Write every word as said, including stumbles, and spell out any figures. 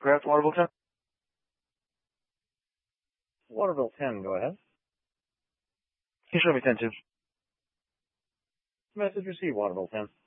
Craft Waterville ten. Waterville ten, go ahead. Can you show me ten two? Message received, Waterville ten.